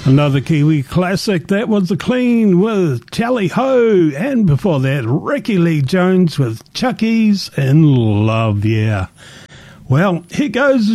Another Kiwi classic, that was The Clean with Tally Ho, and before that, Ricky Lee Jones with Chucky's in Love, yeah. Well, here goes